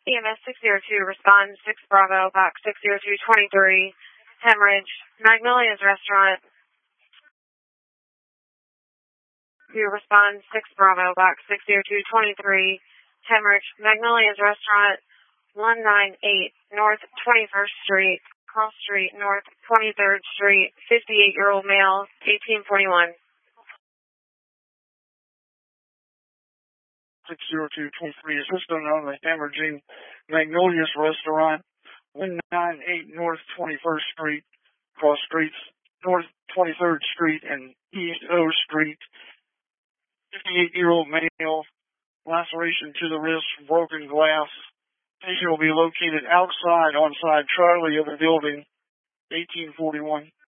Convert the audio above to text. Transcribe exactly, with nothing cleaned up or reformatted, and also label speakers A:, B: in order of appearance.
A: E M S six zero two, respond six Bravo, box six zero two twenty-three, hemorrhage, Magnolia's Restaurant. You respond six Bravo, box six zero two twenty-three, hemorrhage, Magnolia's Restaurant, one ninety-eight North twenty-first Street, Cross Street, North twenty-third Street, fifty-eight-year-old male, eighteen forty-one.
B: six zero two twenty-three, assistant on the hemorrhaging Magnolia's Restaurant, one ninety-eight North twenty-first Street, Cross Streets, North twenty-third Street, and East O Street. fifty-eight-year-old male, laceration to the wrist, broken glass. Patient will be located outside on side Charlie of the building, eighteen forty-one.